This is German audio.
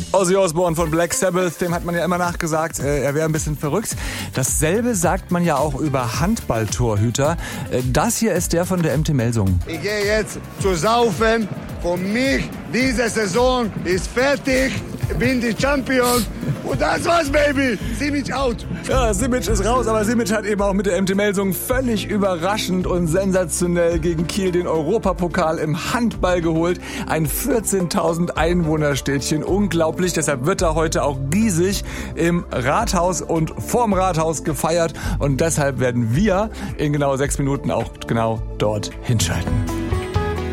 Ozzy Osbourne von Black Sabbath, dem hat man ja immer nachgesagt, er wäre ein bisschen verrückt. Dasselbe sagt man ja auch über Handballtorhüter. Das hier ist der von der MT Melsungen. Ich gehe jetzt zu saufen. Für mich, diese Saison ist fertig. Ich bin die Champion. Und das war's, Baby. Simic out. Ja, Simic ist raus, aber Simic hat eben auch mit der MT Melsungen völlig überraschend und sensationell gegen Kiel den Europapokal im Handball geholt. Ein 14.000 Einwohnerstädtchen. Unglaublich. Deshalb wird er heute auch riesig im Rathaus und vorm Rathaus gefeiert. Und deshalb werden wir in genau 6 Minuten auch genau dort hinschalten.